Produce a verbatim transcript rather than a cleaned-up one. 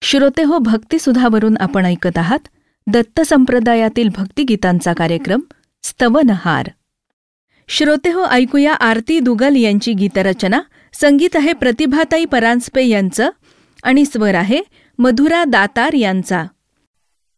श्रोते हो, भक्तिसुधावरून आपण ऐकत आहात दत्त संप्रदायातील भक्तिगीतांचा कार्यक्रम स्तवनहार. श्रोते हो, ऐकूया आरती दुगल यांची गीतरचना. संगीत आहे प्रतिभाताई परांजपे यांचं आणि स्वर आहे मधुरा दातार यांचा.